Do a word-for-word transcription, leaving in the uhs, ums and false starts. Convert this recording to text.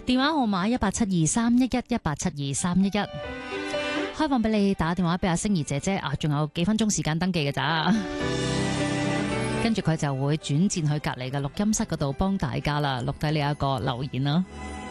電話號碼一八七二三一一一八七二三一一，開放俾你打電話俾阿星兒姐姐啊，仲有幾分鐘時間登記嘅咋，跟住佢就會轉戰去隔籬嘅錄音室嗰度幫大家啦，錄低呢一個留言啦。